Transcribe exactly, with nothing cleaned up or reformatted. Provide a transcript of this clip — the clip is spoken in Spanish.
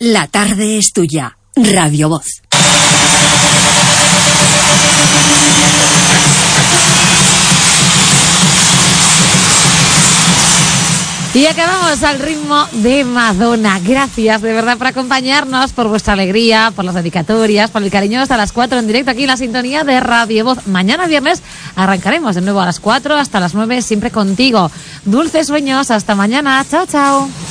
La tarde es tuya. Radio Voz. Y acabamos al ritmo de Madonna. Gracias de verdad por acompañarnos, por vuestra alegría, por las dedicatorias, por el cariño hasta las cuatro en directo aquí en la sintonía de Radio Voz. Mañana viernes arrancaremos de nuevo a las cuatro hasta las nueve, siempre contigo. Dulces sueños, hasta mañana. Chao, chao.